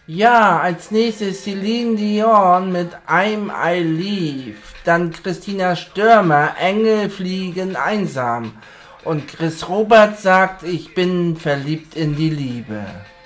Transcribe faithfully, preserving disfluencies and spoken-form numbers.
Ja, als nächstes Celine Dion mit I'm I Leave. Dann Christina Stürmer, Engel fliegen einsam. Und Chris Robert sagt, ich bin verliebt in die Liebe.